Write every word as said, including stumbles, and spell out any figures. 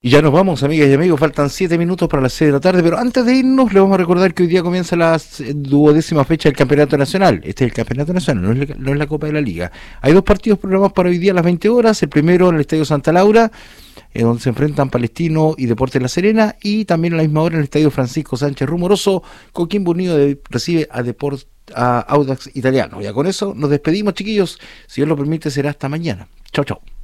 Y ya nos vamos, amigas y amigos, faltan siete minutos para las seis de la tarde, pero antes de irnos le vamos a recordar que hoy día comienza la duodécima fecha del Campeonato Nacional. Este es el Campeonato Nacional, no es, la, no es la Copa de la Liga. Hay dos partidos programados para hoy día a las veinte horas, el primero en el Estadio Santa Laura, eh, donde se enfrentan Palestino y Deportes La Serena, y también a la misma hora en el Estadio Francisco Sánchez Rumoroso, Coquimbo Unido de, recibe a Deportes a Audax Italiano. Ya con eso nos despedimos, chiquillos, si Dios lo permite será hasta mañana. Chao, chao.